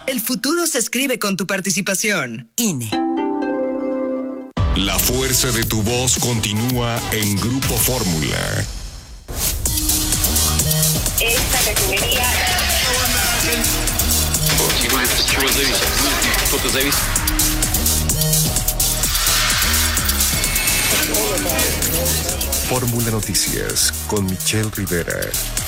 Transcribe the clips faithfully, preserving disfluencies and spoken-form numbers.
El futuro se escribe con tu participación. I N E. La fuerza de tu voz continúa en Grupo Fórmula. Esta categoría. Fórmula Noticias con Michelle Rivera.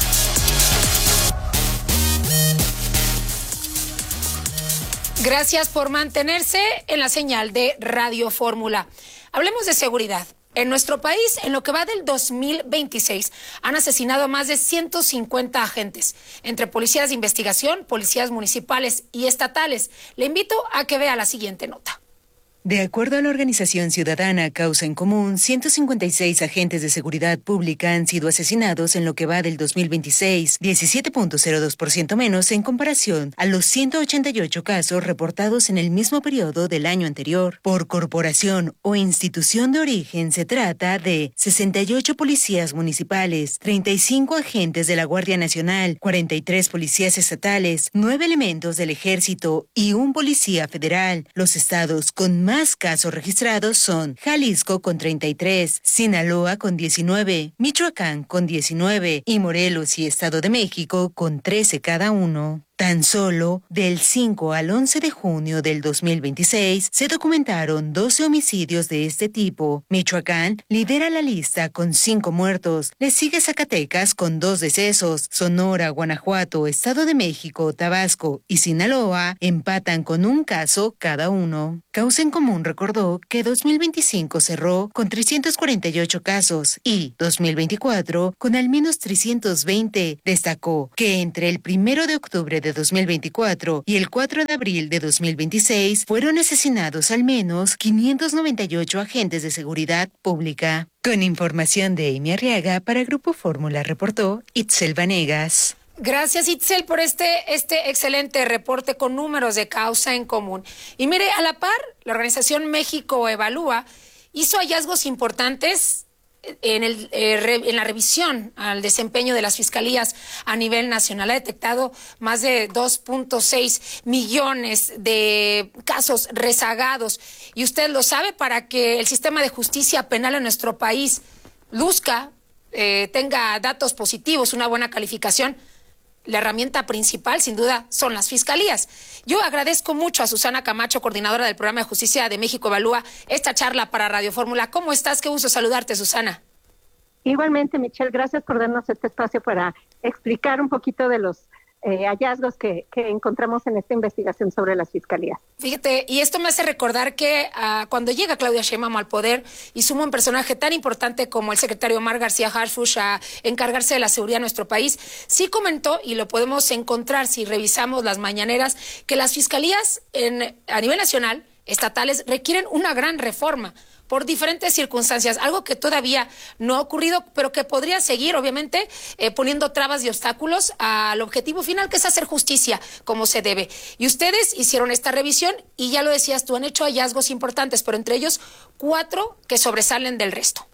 Gracias por mantenerse en la señal de Radio Fórmula. Hablemos de seguridad. En nuestro país, en lo que va del dos mil veintiséis, han asesinado a más de ciento cincuenta agentes, entre policías de investigación, policías municipales y estatales. Le invito a que vea la siguiente nota. De acuerdo a la organización ciudadana Causa en Común, ciento cincuenta y seis agentes de seguridad pública han sido asesinados en lo que va del dos mil veintiséis, diecisiete punto cero dos por ciento menos en comparación a los ciento ochenta y ocho casos reportados en el mismo periodo del año anterior. Por corporación o institución de origen se trata de sesenta y ocho policías municipales, treinta y cinco agentes de la Guardia Nacional, cuarenta y tres policías estatales, nueve elementos del Ejército y un policía federal. Los estados con más Más casos registrados son Jalisco con treinta y tres, Sinaloa con diecinueve, Michoacán con diecinueve y Morelos y Estado de México con trece cada uno. Tan solo del cinco al once de junio del dos mil veintiséis se documentaron doce homicidios de este tipo. Michoacán lidera la lista con cinco muertos. Le sigue Zacatecas con dos decesos. Sonora, Guanajuato, Estado de México, Tabasco y Sinaloa empatan con un caso cada uno. Causa en Común recordó que dos mil veinticinco cerró con trescientos cuarenta y ocho casos y dos mil veinticuatro con al menos trescientos veinte. Destacó que entre el primero de octubre de dos mil veinticuatro y el cuatro de abril de dos mil veintiséis fueron asesinados al menos quinientos noventa y ocho agentes de seguridad pública. Con información de Amy Arriaga para Grupo Fórmula reportó Itzel Vanegas. Gracias, Itzel, por este, este excelente reporte con números de Causa en Común. Y mire, a la par, la organización México Evalúa hizo hallazgos importantes en, el, eh, re, en la revisión al desempeño de las fiscalías a nivel nacional. Ha detectado más de dos punto seis millones de casos rezagados. Y usted lo sabe, para que el sistema de justicia penal en nuestro país luzca, eh, tenga datos positivos, una buena calificación, la herramienta principal, sin duda, son las fiscalías. Yo agradezco mucho a Susana Camacho, coordinadora del Programa de Justicia de México Evalúa, esta charla para Radio Fórmula. ¿Cómo estás? Qué gusto saludarte, Susana. Igualmente, Michelle, gracias por darnos este espacio para explicar un poquito de los eh, hallazgos que, que encontramos en esta investigación sobre las fiscalías. Fíjate, y esto me hace recordar que uh, cuando llega Claudia Sheinbaum al poder y suma un personaje tan importante como el secretario Omar García Harfuch a encargarse de la seguridad de nuestro país, sí comentó, y lo podemos encontrar si revisamos las mañaneras, que las fiscalías en, a nivel nacional, estatales, requieren una gran reforma por diferentes circunstancias, algo que todavía no ha ocurrido, pero que podría seguir, obviamente, eh, poniendo trabas y obstáculos al objetivo final, que es hacer justicia como se debe. Y ustedes hicieron esta revisión y, ya lo decías tú, han hecho hallazgos importantes, pero entre ellos cuatro que sobresalen del resto.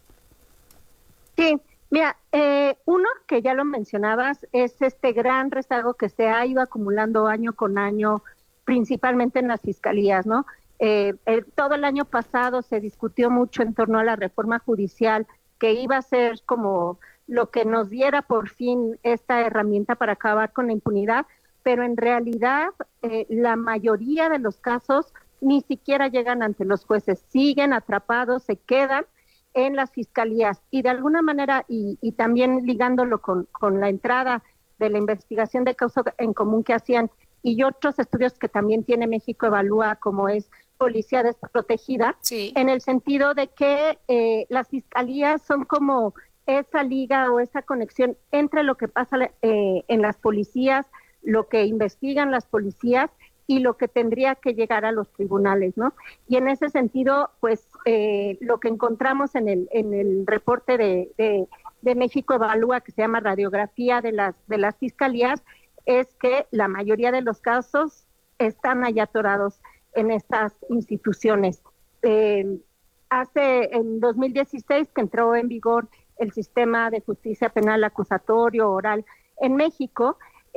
Sí, mira, eh, uno que ya lo mencionabas es este gran rezago que se ha ido acumulando año con año, principalmente en las fiscalías, ¿no? Eh, el, todo el año pasado se discutió mucho en torno a la reforma judicial, que iba a ser como lo que nos diera por fin esta herramienta para acabar con la impunidad, pero en realidad eh, la mayoría de los casos ni siquiera llegan ante los jueces, siguen atrapados, se quedan en las fiscalías, y de alguna manera, y, y también ligándolo con, con la entrada de la investigación de Causa en Común que hacían, y otros estudios que también tiene México Evalúa, como es Policía Desprotegida, sí, en el sentido de que eh, las fiscalías son como esa liga o esa conexión entre lo que pasa eh, en las policías, lo que investigan las policías y lo que tendría que llegar a los tribunales, ¿no? Y en ese sentido, pues eh, lo que encontramos en el en el reporte de, de, de México Evalúa, que se llama Radiografía de las de las fiscalías, es que la mayoría de los casos están allá atorados en estas instituciones. Eh, hace en dos mil dieciséis que entró en vigor el sistema de justicia penal acusatorio oral en México,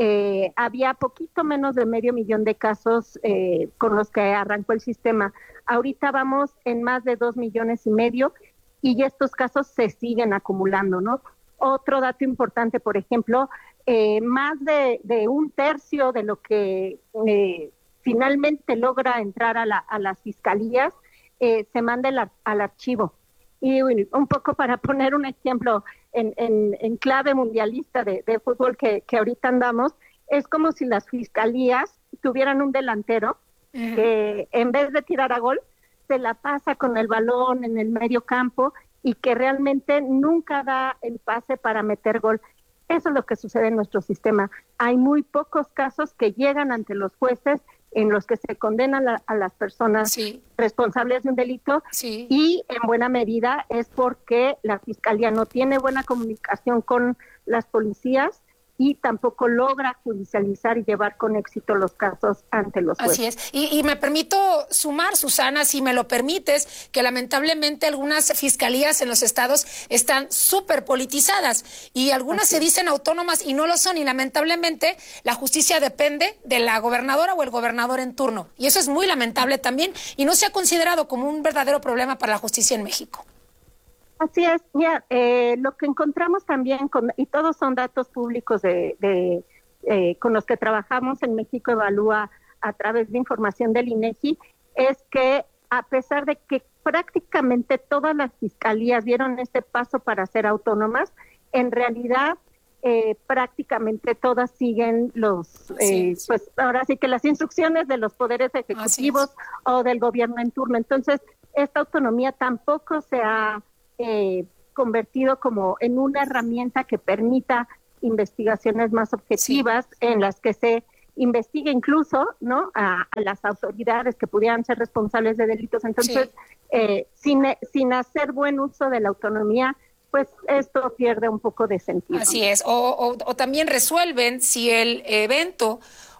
eh, había poquito menos de medio millón de casos eh, con los que arrancó el sistema. Ahorita vamos en más de dos millones y medio y estos casos se siguen acumulando, ¿no? Otro dato importante, por ejemplo, eh, más de, de un tercio de lo que eh, finalmente logra entrar a, la, a las fiscalías eh, se manda el, al archivo. Y un poco para poner un ejemplo en, en, en clave mundialista de, de fútbol que, que ahorita andamos, es como si las fiscalías tuvieran un delantero uh-huh. que en vez de tirar a gol, se la pasa con el balón en el medio campo y que realmente nunca da el pase para meter gol. Eso es lo que sucede en nuestro sistema. Hay muy pocos casos que llegan ante los jueces en los que se condenan a, a las personas sí. responsables de un delito sí. y en buena medida es porque la Fiscalía no tiene buena comunicación con las policías y tampoco logra judicializar y llevar con éxito los casos ante los jueces. Así es. Y, y me permito sumar, Susana, si me lo permites, que lamentablemente algunas fiscalías en los estados están súper politizadas y algunas Así se dicen autónomas y no lo son. Y lamentablemente la justicia depende de la gobernadora o el gobernador en turno. Y eso es muy lamentable también y no se ha considerado como un verdadero problema para la justicia en México. Así es, mira, eh, lo que encontramos también, con, y todos son datos públicos de, de eh, con los que trabajamos en México Evalúa a través de información del INEGI, es que a pesar de que prácticamente todas las fiscalías dieron este paso para ser autónomas, en realidad eh, prácticamente todas siguen los, eh, sí. pues ahora sí que las instrucciones de los poderes ejecutivos o del gobierno en turno. Entonces, esta autonomía tampoco se ha Eh, convertido como en una herramienta que permita investigaciones más objetivas sí. en las que se investigue incluso no a, a las autoridades que pudieran ser responsables de delitos. Entonces, sí. eh, sin, sin hacer buen uso de la autonomía, pues esto pierde un poco de sentido. Así es, o, o, o también resuelven si el evento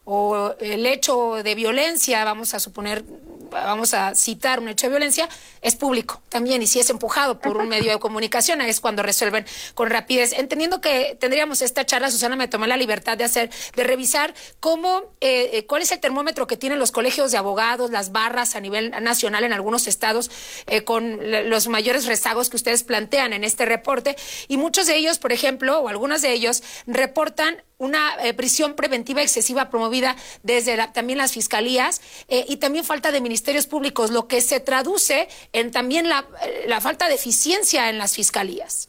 o el hecho de violencia, vamos a suponer, vamos a citar un hecho de violencia, es público también, y si es empujado por un medio de comunicación, es cuando resuelven con rapidez. Entendiendo que tendríamos esta charla, Susana, me tomé la libertad de hacer, de revisar cómo, eh, cuál es el termómetro que tienen los colegios de abogados, las barras a nivel nacional en algunos estados, eh, con los mayores rezagos que ustedes plantean en este reporte, y muchos de ellos, por ejemplo, o algunos de ellos, reportan una eh, prisión preventiva excesiva promovida desde la, también las fiscalías eh, y también falta de ministerios públicos, lo que se traduce en también la, la falta de eficiencia en las fiscalías.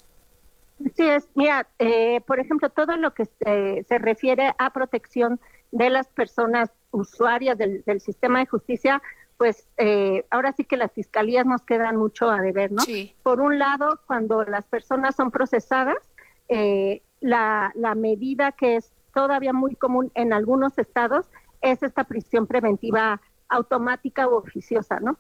Sí, es, mira, eh, por ejemplo, todo lo que se, se refiere a protección de las personas usuarias del, del sistema de justicia, pues eh, ahora sí que las fiscalías nos quedan mucho a deber, ¿no? Sí. Por un lado, cuando las personas son procesadas, eh, La, la medida que es todavía muy común en algunos estados es esta prisión preventiva automática u oficiosa, ¿no?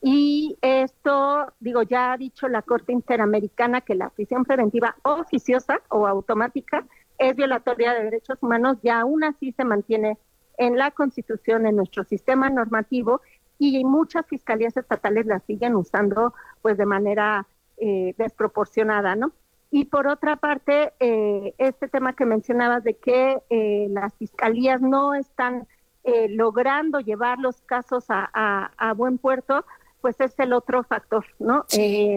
Y esto, digo, ya ha dicho la Corte Interamericana que la prisión preventiva oficiosa o automática es violatoria de derechos humanos y aún así se mantiene en la Constitución, en nuestro sistema normativo, y muchas fiscalías estatales la siguen usando pues de manera eh, desproporcionada, ¿no? Y por otra parte, eh, este tema que mencionabas de que eh, las fiscalías no están eh, logrando llevar los casos a, a, a buen puerto, pues es el otro factor, ¿no? Sí. Eh,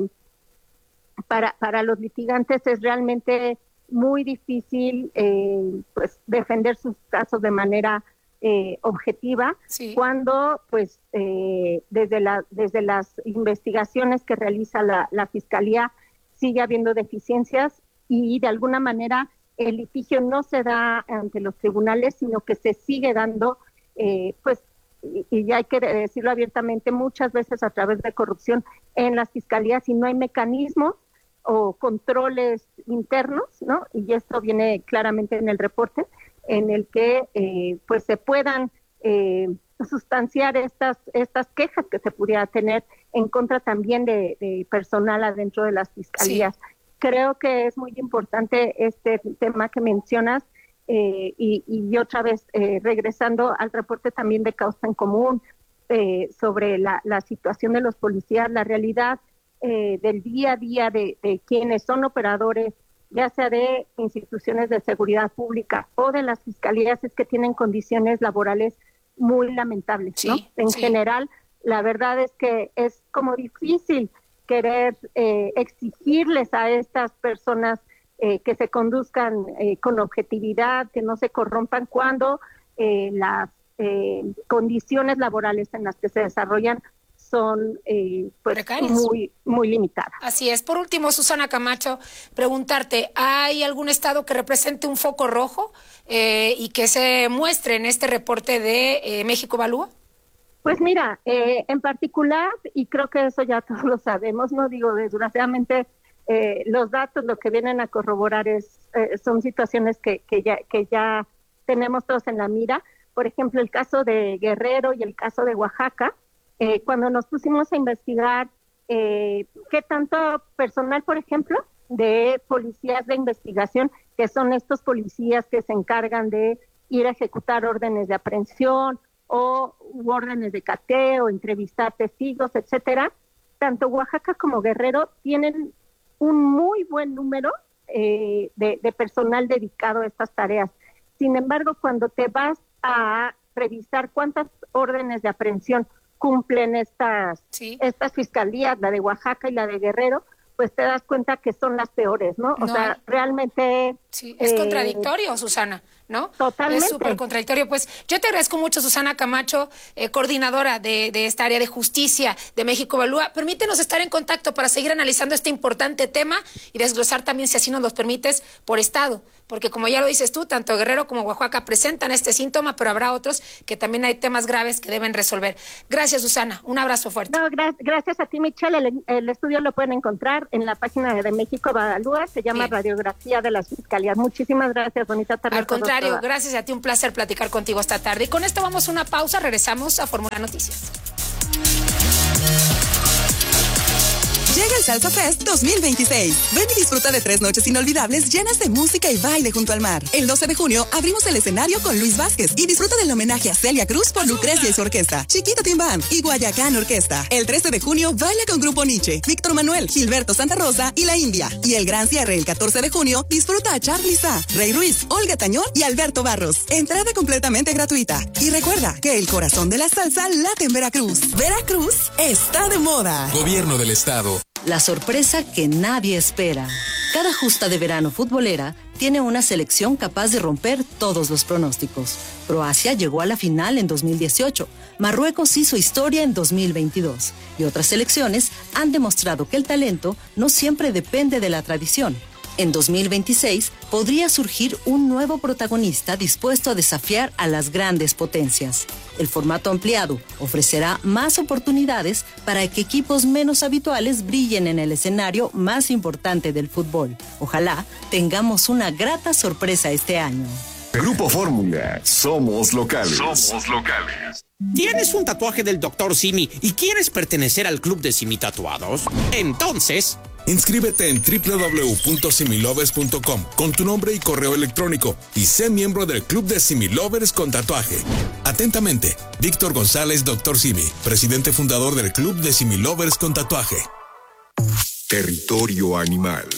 para, para los litigantes es realmente muy difícil eh, pues defender sus casos de manera eh, objetiva sí. cuando pues eh, desde, la, desde las investigaciones que realiza la, la Fiscalía sigue habiendo deficiencias y de alguna manera el litigio no se da ante los tribunales, sino que se sigue dando, eh, pues, y, y ya hay que decirlo abiertamente, muchas veces a través de corrupción en las fiscalías y no hay mecanismos o controles internos, ¿no? Y esto viene claramente en el reporte, en el que eh, pues se puedan eh, sustanciar estas estas quejas que se pudiera tener en contra también de, de personal adentro de las fiscalías. Sí. Creo que es muy importante este tema que mencionas eh, y, y otra vez eh, regresando al reporte también de Causa en Común eh, sobre la, la situación de los policías, la realidad eh, del día a día de, de quienes son operadores ya sea de instituciones de seguridad pública o de las fiscalías, es que tienen condiciones laborales muy lamentables, sí, ¿no? En sí. general, la verdad es que es como difícil querer eh, exigirles a estas personas eh, que se conduzcan eh, con objetividad, que no se corrompan cuando eh, las eh, condiciones laborales en las que se desarrollan son eh, pues muy muy limitadas. Así es. Por último, Susana Camacho, preguntarte, ¿hay algún estado que represente un foco rojo eh, y que se muestre en este reporte de eh, México Evalúa? Pues mira, eh, en particular, y creo que eso ya todos lo sabemos, no digo, desgraciadamente eh, los datos lo que vienen a corroborar es eh, son situaciones que, que ya que ya tenemos todos en la mira. Por ejemplo, el caso de Guerrero y el caso de Oaxaca. Eh, cuando nos pusimos a investigar eh, qué tanto personal, por ejemplo, de policías de investigación, que son estos policías que se encargan de ir a ejecutar órdenes de aprehensión o u órdenes de cateo, entrevistar testigos, etcétera, tanto Oaxaca como Guerrero tienen un muy buen número eh, de, de personal dedicado a estas tareas. Sin embargo, cuando te vas a revisar cuántas órdenes de aprehensión cumplen estas, sí. estas fiscalías, la de Oaxaca y la de Guerrero, pues te das cuenta que son las peores, ¿no? O no. sea, realmente... Sí, es eh, contradictorio, Susana, ¿no? Totalmente. Es súper contradictorio. Pues yo te agradezco mucho, Susana Camacho, eh, coordinadora de, de esta área de justicia de México Evalúa. Permítenos estar en contacto para seguir analizando este importante tema y desglosar también, si así nos lo permites, por estado. Porque como ya lo dices tú, tanto Guerrero como Oaxaca presentan este síntoma, pero habrá otros que también hay temas graves que deben resolver. Gracias, Susana. Un abrazo fuerte. No, gra- gracias a ti, Michelle. El, el estudio lo pueden encontrar en la página de México Evalúa. Se llama Bien. Radiografía de las Fiscalías. Muchísimas gracias. Bonita tarde. Al contrario, todas. Gracias a ti. Un placer platicar contigo esta tarde. Y con esto vamos a una pausa. Regresamos a Fórmula Noticias. Llega el Salsa Fest dos mil veintiséis. Ven y disfruta de tres noches inolvidables llenas de música y baile junto al mar. El doce de junio abrimos el escenario con Luis Vázquez y disfruta del homenaje a Celia Cruz por Lucrecia y su orquesta, Chiquita Tim Band y Guayacán Orquesta. El trece de junio baila con Grupo Nietzsche, Víctor Manuel, Gilberto Santa Rosa y La India. Y el gran cierre el catorce de junio disfruta a Charly Sá, Rey Ruiz, Olga Tañón y Alberto Barros. Entrada completamente gratuita. Y recuerda que el corazón de la salsa late en Veracruz. Veracruz está de moda. Gobierno del Estado. La sorpresa que nadie espera. Cada justa de verano futbolera tiene una selección capaz de romper todos los pronósticos. Croacia llegó a la final en dos mil dieciocho, Marruecos hizo historia en dos mil veintidós y otras selecciones han demostrado que el talento no siempre depende de la tradición. En dos mil veintiséis podría surgir un nuevo protagonista dispuesto a desafiar a las grandes potencias. El formato ampliado ofrecerá más oportunidades para que equipos menos habituales brillen en el escenario más importante del fútbol. Ojalá tengamos una grata sorpresa este año. Grupo Fórmula, somos locales. Somos locales. ¿Tienes un tatuaje del doctor Simi y quieres pertenecer al club de Simi Tatuados? Entonces... inscríbete en doble u doble u doble u punto similovers punto com con tu nombre y correo electrónico y sé miembro del Club de Similovers con tatuaje. Atentamente, Víctor González, doctor Simi, presidente fundador del Club de Similovers con tatuaje. Territorio animal.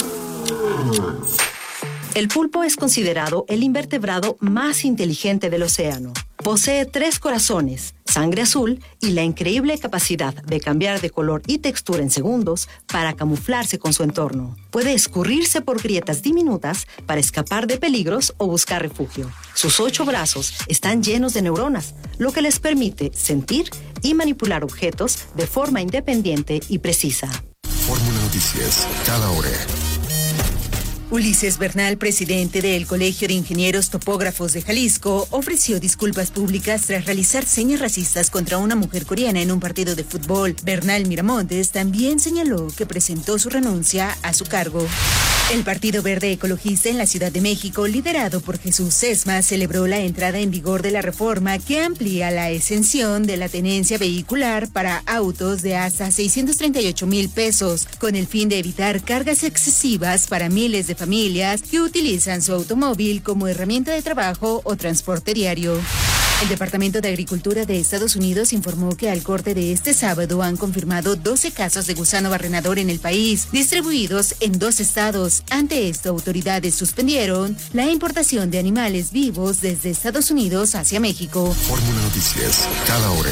El pulpo es considerado el invertebrado más inteligente del océano. Posee tres corazones, sangre azul y la increíble capacidad de cambiar de color y textura en segundos para camuflarse con su entorno. Puede escurrirse por grietas diminutas para escapar de peligros o buscar refugio. Sus ocho brazos están llenos de neuronas, lo que les permite sentir y manipular objetos de forma independiente y precisa. Fórmula Noticias, cada hora. Ulises Bernal, presidente del Colegio de Ingenieros Topógrafos de Jalisco, ofreció disculpas públicas tras realizar señas racistas contra una mujer coreana en un partido de fútbol. Bernal Miramontes también señaló que presentó su renuncia a su cargo. El Partido Verde Ecologista en la Ciudad de México, liderado por Jesús Sesma, celebró la entrada en vigor de la reforma que amplía la exención de la tenencia vehicular para autos de hasta seiscientos treinta y ocho mil pesos, con el fin de evitar cargas excesivas para miles de familias que utilizan su automóvil como herramienta de trabajo o transporte diario. El Departamento de Agricultura de Estados Unidos informó que al corte de este sábado han confirmado doce casos de gusano barrenador en el país, distribuidos en dos estados. Ante esto, autoridades suspendieron la importación de animales vivos desde Estados Unidos hacia México. Fórmula Noticias, cada hora.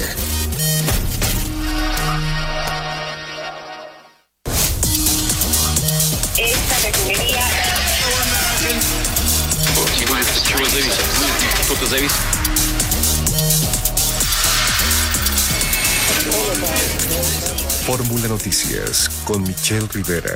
Esta refinería. Fórmula Noticias con Michelle Rivera.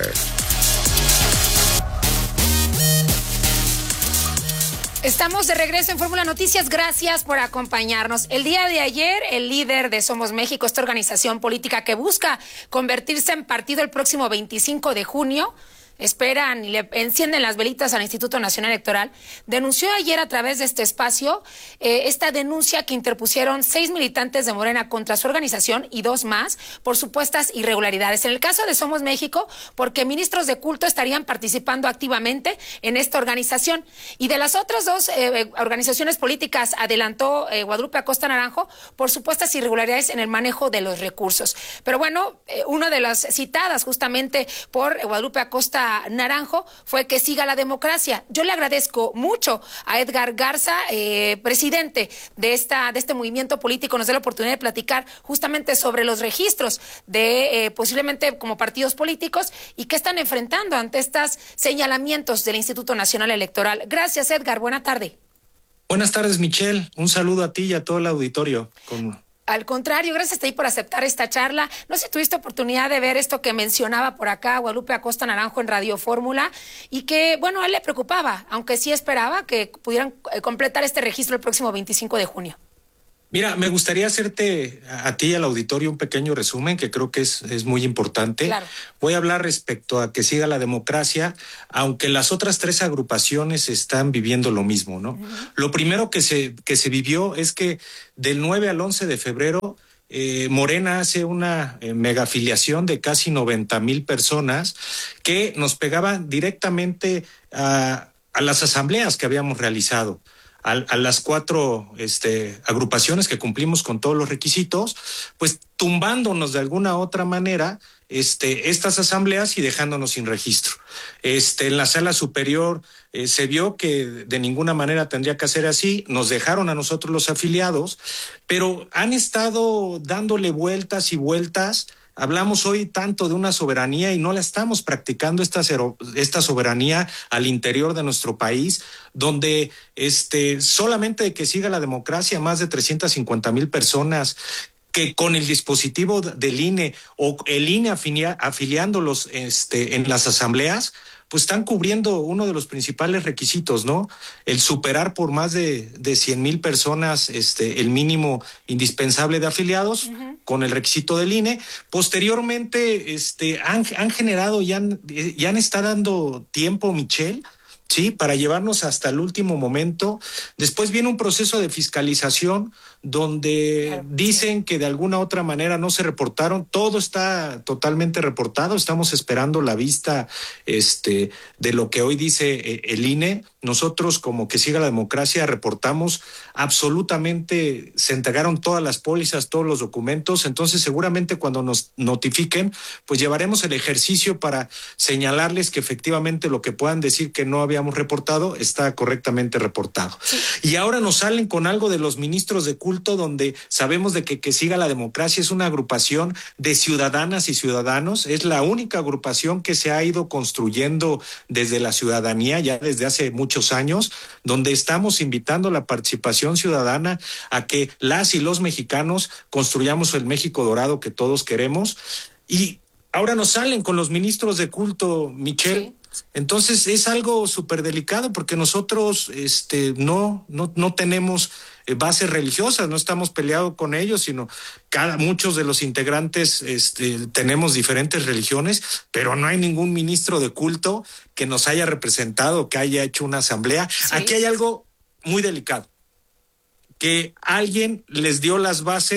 Estamos de regreso en Fórmula Noticias. Gracias por acompañarnos. El día de ayer, el líder de Somos México, esta organización política que busca convertirse en partido el próximo veinticinco de junio, esperan y le encienden las velitas al Instituto Nacional Electoral, denunció ayer a través de este espacio eh, esta denuncia que interpusieron seis militantes de Morena contra su organización y dos más por supuestas irregularidades. En el caso de Somos México, porque ministros de culto estarían participando activamente en esta organización. Y de las otras dos eh, organizaciones políticas, adelantó eh, Guadalupe Acosta Naranjo, por supuestas irregularidades en el manejo de los recursos. Pero bueno, eh, una de las citadas justamente por eh, Guadalupe Acosta Naranjo fue que siga la democracia. Yo le agradezco mucho a Edgar Garza, eh, presidente de esta de este movimiento político, nos da la oportunidad de platicar justamente sobre los registros de eh, posiblemente como partidos políticos y qué están enfrentando ante estos señalamientos del Instituto Nacional Electoral. Gracias, Edgar. Buena tarde. Buenas tardes, Michelle. Un saludo a ti y a todo el auditorio. Con... Al contrario, gracias a ti por aceptar esta charla. No sé si tuviste oportunidad de ver esto que mencionaba por acá Guadalupe Acosta Naranjo en Radio Fórmula y que, bueno, a él le preocupaba, aunque sí esperaba que pudieran completar este registro el próximo veinticinco de junio. Mira, me gustaría hacerte a, a ti y al auditorio un pequeño resumen que creo que es, es muy importante. Claro. Voy a hablar respecto a que siga la democracia, aunque las otras tres agrupaciones están viviendo lo mismo, ¿no? Uh-huh. Lo primero que se, que se vivió es que del nueve al once de febrero Eh, Morena hace una eh, megafiliación de casi noventa mil personas que nos pegaban directamente a, a las asambleas que habíamos realizado. A, a las cuatro este, agrupaciones que cumplimos con todos los requisitos, pues tumbándonos de alguna otra manera este, estas asambleas y dejándonos sin registro. Este, en la sala superior eh, se vio que de ninguna manera tendría que hacer así, nos dejaron a nosotros los afiliados, pero han estado dándole vueltas y vueltas. Hablamos hoy tanto de una soberanía y no la estamos practicando esta, esta soberanía al interior de nuestro país, donde este, solamente de que siga la democracia, más de trescientas cincuenta mil personas que con el dispositivo del I N E o el I N E afilia, afiliándolos este, en las asambleas, pues están cubriendo uno de los principales requisitos, ¿no? El superar por más de, de cien mil personas este, el mínimo indispensable de afiliados, uh-huh, con el requisito del I N E. Posteriormente este, han, han generado, ya han, ya han estado dando tiempo, Michelle, sí, para llevarnos hasta el último momento. Después viene un proceso de fiscalización donde claro, dicen sí. que de alguna otra manera no se reportaron. Todo está totalmente reportado. Estamos esperando la vista este, de lo que hoy dice el I N E. Nosotros, como que siga la democracia, reportamos absolutamente, se entregaron todas las pólizas, todos los documentos. Entonces, seguramente cuando nos notifiquen, pues llevaremos el ejercicio para señalarles que efectivamente lo que puedan decir que no habíamos reportado está correctamente reportado. Sí. Y ahora nos salen con algo de los ministros de culto, donde sabemos de que que siga la democracia es una agrupación de ciudadanas y ciudadanos. Es la única agrupación que se ha ido construyendo desde la ciudadanía ya desde hace mucho muchos años, donde estamos invitando la participación ciudadana a que las y los mexicanos construyamos el México dorado que todos queremos. Y ahora nos salen con los ministros de culto, Michelle. Sí. Entonces es algo súper delicado porque nosotros este, no, no, no tenemos bases religiosas, no estamos peleados con ellos, sino cada muchos de los integrantes este, tenemos diferentes religiones, pero no hay ningún ministro de culto que nos haya representado, que haya hecho una asamblea. Sí. Aquí hay algo muy delicado, que alguien les dio las bases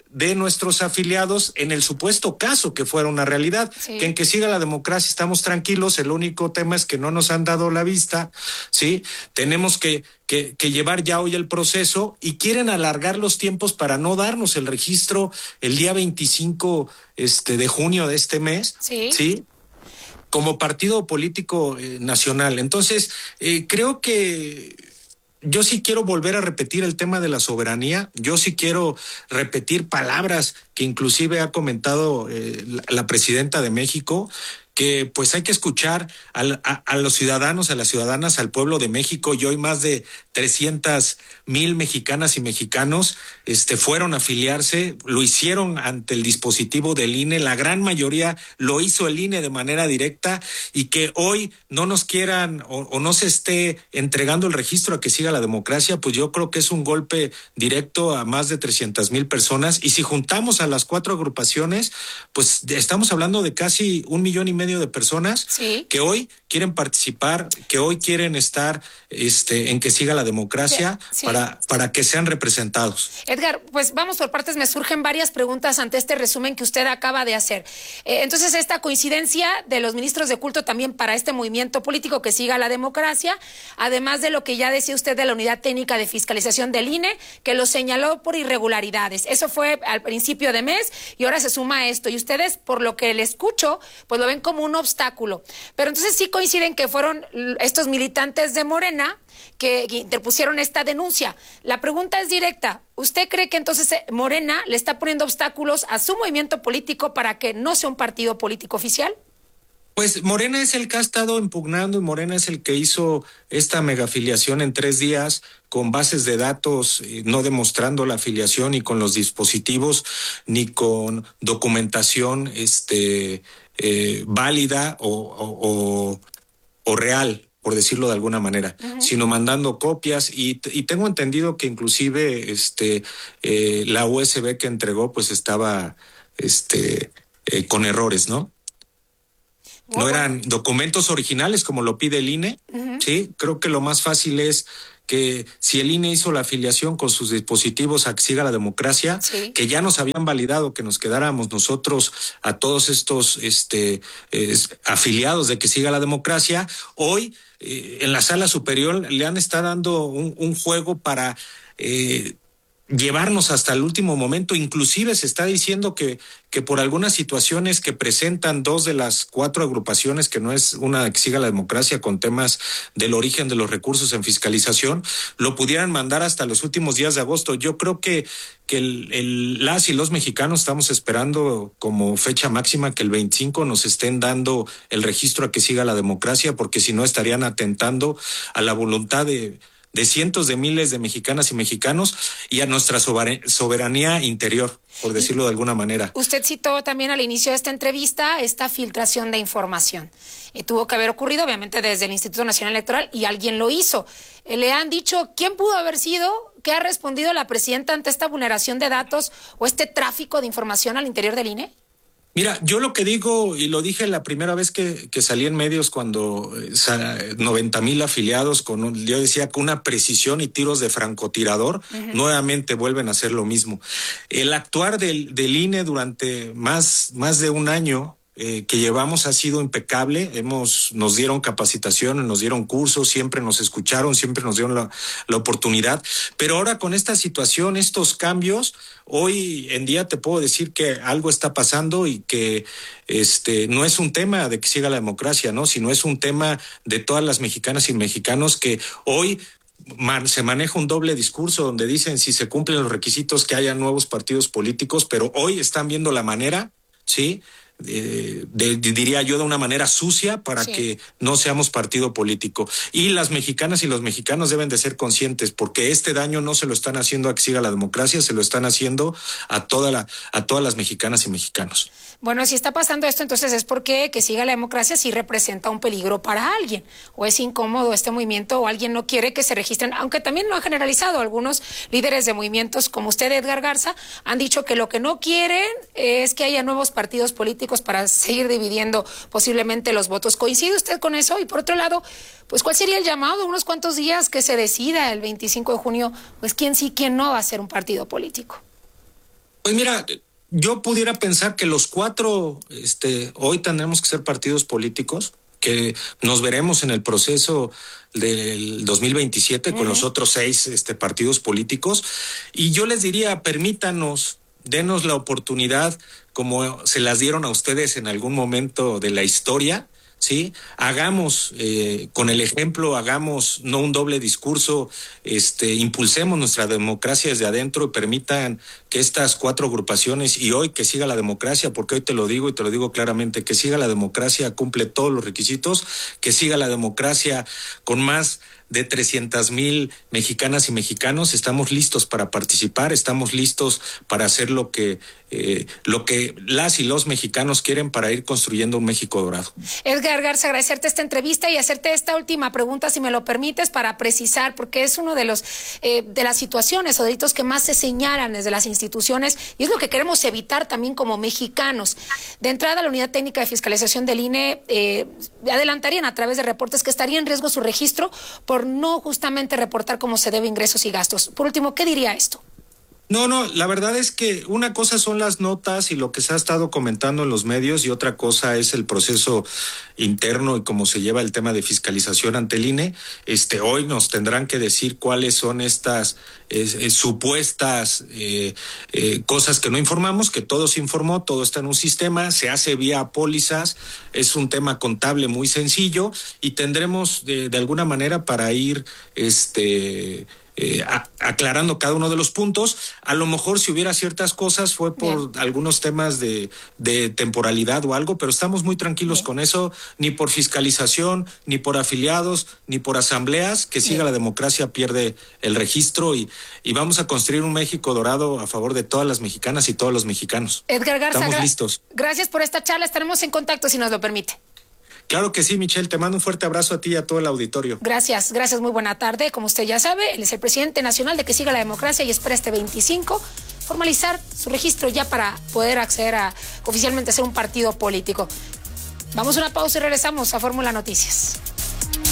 de nuestros afiliados en el supuesto caso que fuera una realidad, sí. que en que siga la democracia estamos tranquilos, el único tema es que no nos han dado la vista, ¿sí? Tenemos que, que, que llevar ya hoy el proceso y quieren alargar los tiempos para no darnos el registro el día veinticinco este, de junio de este mes, ¿sí? ¿sí? Como partido político eh, nacional. Entonces, eh, creo que yo sí quiero volver a repetir el tema de la soberanía, yo sí quiero repetir palabras que inclusive ha comentado eh, la, la presidenta de México, que pues hay que escuchar a, a, a los ciudadanos, a las ciudadanas, al pueblo de México, y hoy más de trescientas mil mexicanas y mexicanos este, fueron a afiliarse, lo hicieron ante el dispositivo del I N E, la gran mayoría lo hizo el I N E de manera directa, y que hoy no nos quieran o, o no se esté entregando el registro a que siga la democracia, pues yo creo que es un golpe directo a más de trescientas mil personas, y si juntamos a las cuatro agrupaciones, pues estamos hablando de casi un millón y medio de personas ¿sí? que hoy quieren participar, que hoy quieren estar este, en que siga la democracia sí. para, para que sean representados. Edgar, pues vamos por partes, me surgen varias preguntas ante este resumen que usted acaba de hacer. Eh, entonces, esta coincidencia de los ministros de culto también para este movimiento político que siga la democracia, además de lo que ya decía usted de la Unidad Técnica de Fiscalización del I N E, que lo señaló por irregularidades. Eso fue al principio de mes y ahora se suma esto. Y ustedes, por lo que le escucho, pues lo ven como un obstáculo. Pero entonces sí coinciden que fueron estos militantes de Morena que interpusieron esta denuncia. La pregunta es directa. ¿Usted cree que entonces Morena le está poniendo obstáculos a su movimiento político para que no sea un partido político oficial? Pues Morena es el que ha estado impugnando y Morena es el que hizo esta megafiliación en tres días con bases de datos, eh, no demostrando la afiliación ni con los dispositivos ni con documentación este eh, válida o, o, o, o real, por decirlo de alguna manera, uh-huh. sino mandando copias y, y tengo entendido que inclusive este eh, la U S B que entregó pues estaba este eh, con errores, ¿no? No eran documentos originales como lo pide el I N E, uh-huh. sí, creo que lo más fácil es que si el I N E hizo la afiliación con sus dispositivos a que siga la democracia, sí. que ya nos habían validado que nos quedáramos nosotros a todos estos este eh, afiliados de que siga la democracia, hoy eh, en la sala superior le han estado dando un, un juego para eh, llevarnos hasta el último momento. Inclusive se está diciendo que, que por algunas situaciones que presentan dos de las cuatro agrupaciones, que no es una que siga la democracia con temas del origen de los recursos en fiscalización, lo pudieran mandar hasta los últimos días de agosto. Yo creo que, que el, el, las y los mexicanos estamos esperando como fecha máxima que el veinticinco nos estén dando el registro a que siga la democracia, porque si no estarían atentando a la voluntad de de cientos de miles de mexicanas y mexicanos y a nuestra soberanía interior, por decirlo de alguna manera. Usted citó también al inicio de esta entrevista esta filtración de información. Eh, tuvo que haber ocurrido, obviamente, desde el Instituto Nacional Electoral y alguien lo hizo. Eh, ¿Le han dicho quién pudo haber sido? ¿Qué ha respondido la presidenta ante esta vulneración de datos o este tráfico de información al interior del I N E? Mira, yo lo que digo, y lo dije la primera vez que, que salí en medios cuando eh, noventa mil afiliados, con un, yo decía con una precisión y tiros de francotirador, uh-huh. nuevamente vuelven a hacer lo mismo. El actuar del, del I N E durante más, más de un año eh, que llevamos ha sido impecable. Hemos, nos dieron capacitación, nos dieron cursos, siempre nos escucharon, siempre nos dieron la, la oportunidad. Pero ahora con esta situación, estos cambios, hoy en día te puedo decir que algo está pasando y que este no es un tema de que siga la democracia, ¿no? Sino es un tema de todas las mexicanas y mexicanos que hoy man, se maneja un doble discurso donde dicen si se cumplen los requisitos que haya nuevos partidos políticos, pero hoy están viendo la manera, ¿sí?, De, de, de, diría yo de una manera sucia para sí. que no seamos partido político. Y las mexicanas y los mexicanos deben de ser conscientes, porque este daño no se lo están haciendo a que siga la democracia, se lo están haciendo a toda la, a todas las mexicanas y mexicanos. Bueno, si está pasando esto, entonces es porque que siga la democracia sí representa un peligro para alguien, o es incómodo este movimiento, o alguien no quiere que se registren, aunque también lo han generalizado. Algunos líderes de movimientos, como usted, Edgar Garza, han dicho que lo que no quieren es que haya nuevos partidos políticos para seguir dividiendo posiblemente los votos. ¿Coincide usted con eso? Y por otro lado, pues ¿cuál sería el llamado de unos cuantos días que se decida el veinticinco de junio, pues quién sí, quién no va a ser un partido político? Pues mira, yo pudiera pensar que los cuatro, este, hoy tendremos que ser partidos políticos, que nos veremos en el proceso del dos mil veintisiete uh-huh. con los otros seis este, partidos políticos. Y yo les diría, permítanos, denos la oportunidad, como se las dieron a ustedes en algún momento de la historia, ¿sí? Hagamos eh, con el ejemplo, hagamos no un doble discurso, este, impulsemos nuestra democracia desde adentro y permitan que estas cuatro agrupaciones, y hoy que siga la democracia, porque hoy te lo digo y te lo digo claramente, que siga la democracia, cumple todos los requisitos, que siga la democracia con más de trescientas mil mexicanas y mexicanos. Estamos listos para participar, estamos listos para hacer lo que eh, lo que las y los mexicanos quieren para ir construyendo un México dorado. Edgar Garza, agradecerte esta entrevista y hacerte esta última pregunta, si me lo permites, para precisar, porque es uno de los eh, de las situaciones o delitos que más se señalan desde las instituciones y es lo que queremos evitar también como mexicanos. De entrada, la Unidad Técnica de Fiscalización del I N E eh, adelantarían a través de reportes que estaría en riesgo su registro por no justamente reportar cómo se debe ingresos y gastos. Por último, ¿qué diría esto? No, no, la verdad es que una cosa son las notas y lo que se ha estado comentando en los medios y otra cosa es el proceso interno y cómo se lleva el tema de fiscalización ante el I N E. Este, hoy nos tendrán que decir cuáles son estas eh, eh, supuestas eh, eh, cosas que no informamos, que todo se informó, todo está en un sistema, se hace vía pólizas, es un tema contable muy sencillo y tendremos de, de alguna manera para ir este Eh, a, aclarando cada uno de los puntos. A lo mejor si hubiera ciertas cosas fue por Bien. algunos temas de, de temporalidad o algo, pero estamos muy tranquilos Bien. con eso, ni por fiscalización, ni por afiliados, ni por asambleas, que siga Bien. la democracia, pierde el registro y, y vamos a construir un México dorado a favor de todas las mexicanas y todos los mexicanos. Edgar Garza, estamos listos. Gracias por esta charla, estaremos en contacto si nos lo permite. Claro que sí, Michelle, te mando un fuerte abrazo a ti y a todo el auditorio. Gracias, gracias, muy buena tarde. Como usted ya sabe, él es el presidente nacional de Que Siga la Democracia y espera este veinticinco formalizar su registro ya para poder acceder a oficialmente a ser un partido político. Vamos a una pausa y regresamos a Fórmula Noticias.